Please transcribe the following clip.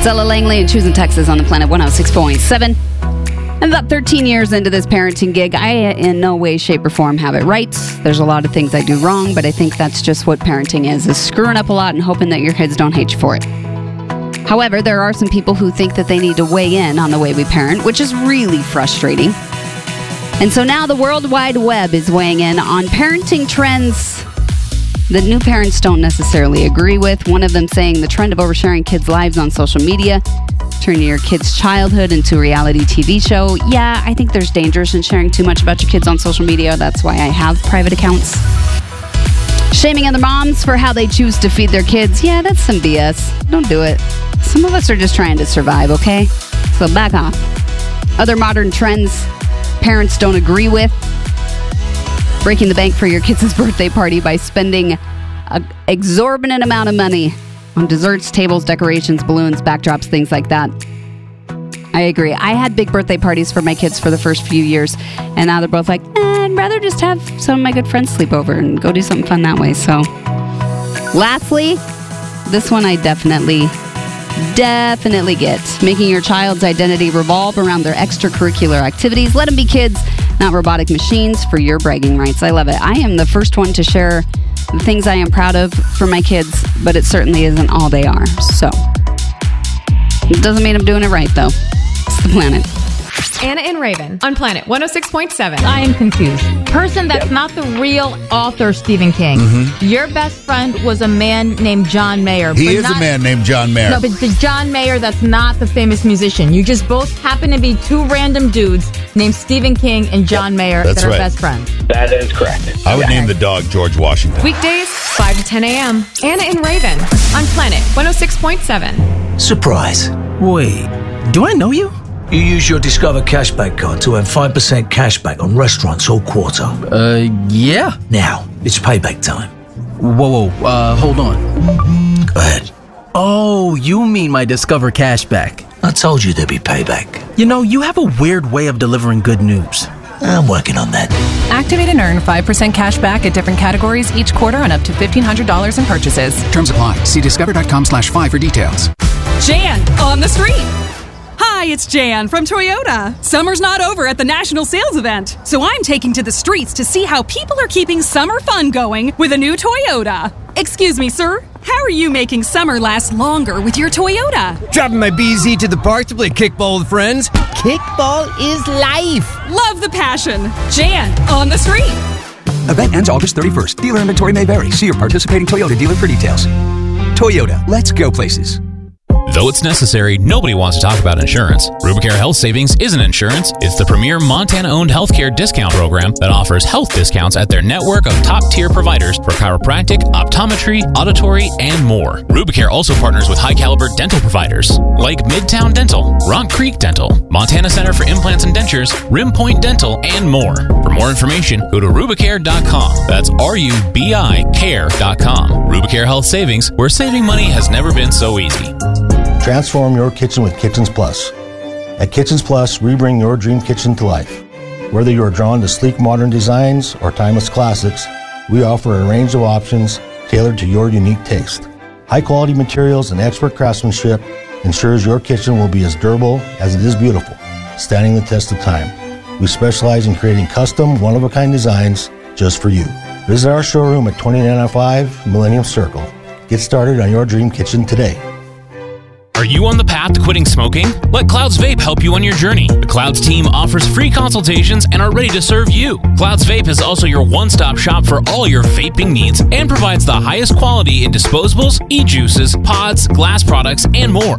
It's Ella Langley and Choosing Texas on the Planet 106.7. I'm about 13 years into this parenting gig. I, in no way, shape, or form, have it right. There's a lot of things I do wrong, but I think that's just what parenting is screwing up a lot and hoping that your kids don't hate you for it. However, there are some people who think that they need to weigh in on the way we parent, which is really frustrating. And so now the World Wide Web is weighing in on parenting trends that new parents don't necessarily agree with. One of them saying the trend of oversharing kids' lives on social media, turning your kid's childhood into a reality TV show. Yeah, I think there's dangers in sharing too much about your kids on social media. That's why I have private accounts. Shaming other moms for how they choose to feed their kids. Yeah, that's some BS. Don't do it. Some of us are just trying to survive, okay? So back off. Other modern trends parents don't agree with. Breaking the bank for your kids' birthday party by spending an exorbitant amount of money on desserts, tables, decorations, balloons, backdrops, things like that. I agree. I had big birthday parties for my kids for the first few years, and now they're both like, I'd rather just have some of my good friends sleep over and go do something fun that way. So, lastly, this one I definitely get. Making your child's identity revolve around their extracurricular activities. Let them be kids, not robotic machines for your bragging rights. I love it. I am the first one to share the things I am proud of for my kids, but it certainly isn't all they are. So, it doesn't mean I'm doing it right, though. It's the Planet. Anna and Raven on Planet 106.7. I am confused. Person that's not the real author, Stephen King. Mm-hmm. Your best friend was a man named John Mayer. He is a man named John Mayer. No, but the John Mayer that's not the famous musician. You just both happen to be two random dudes named Stephen King and John Mayer that are best friends. That is correct. I would name the dog George Washington. Weekdays, 5 to 10 a.m. Anna and Raven on Planet 106.7. Surprise. Wait, do I know you? You use your Discover Cashback card to earn 5% cashback on restaurants all quarter. Yeah. Now, it's payback time. Whoa, hold on. Go ahead. Oh, you mean my Discover Cashback. I told you there'd be payback. You know, you have a weird way of delivering good news. I'm working on that. Activate and earn 5% cash back at different categories each quarter on up to $1,500 in purchases. Terms apply. See discover.com/5 for details. Jan on the street. Hi, it's Jan from Toyota. Summer's not over at the National Sales Event, so I'm taking to the streets to see how people are keeping summer fun going with a new Toyota. Excuse me, sir. How are you making summer last longer with your Toyota? Dropping my BZ to the park to play kickball with friends. Kickball is life. Love the passion. Jan on the street. Event ends August 31st. Dealer inventory may vary. See your participating Toyota dealer for details. Toyota, let's go places. Though it's necessary, nobody wants to talk about insurance. Rubicare Health Savings isn't insurance. It's the premier Montana-owned healthcare discount program that offers health discounts at their network of top-tier providers for chiropractic, optometry, auditory, and more. Rubicare also partners with high-caliber dental providers like Midtown Dental, Rock Creek Dental, Montana Center for Implants and Dentures, Rim Point Dental, and more. For more information, go to Rubicare.com. That's RUBI care.com. Rubicare Health Savings, where saving money has never been so easy. Transform your kitchen with Kitchens Plus. At Kitchens Plus, we bring your dream kitchen to life. Whether you are drawn to sleek modern designs or timeless classics, we offer a range of options tailored to your unique taste. High-quality materials and expert craftsmanship ensures your kitchen will be as durable as it is beautiful, standing the test of time. We specialize in creating custom, one-of-a-kind designs just for you. Visit our showroom at 2905 Millennium Circle. Get started on your dream kitchen today. Are you on the path to quitting smoking? Let Clouds Vape help you on your journey. The Clouds team offers free consultations and are ready to serve you. Clouds Vape is also your one-stop shop for all your vaping needs and provides the highest quality in disposables, e-juices, pods, glass products, and more.